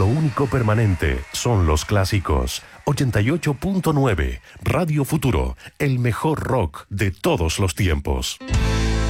lo único permanente son los clásicos. 88.9 Radio Futuro, el mejor rock de todos los tiempos.